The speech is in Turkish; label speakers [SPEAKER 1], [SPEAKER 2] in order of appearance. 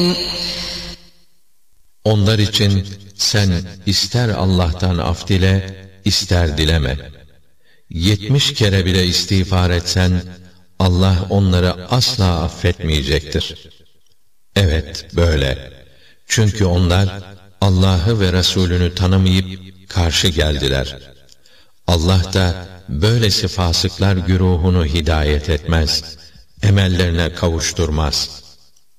[SPEAKER 1] Onlar için sen ister Allah'tan af dile, ister dileme. 70 kere bile istiğfar etsen, Allah onları asla affetmeyecektir. Evet, böyle. Çünkü onlar Allah'ı ve Resulünü tanımayıp karşı geldiler. Allah da böylesi fasıklar güruhunu hidayet etmez, emellerine kavuşturmaz.